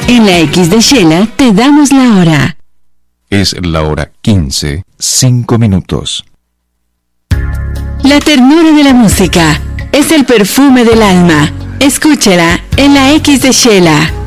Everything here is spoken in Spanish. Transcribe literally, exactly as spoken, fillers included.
En la X de Shela te damos la hora. Es la hora quince, cinco minutos. La ternura de la música es el perfume del alma. Escúchala en la X de Shela.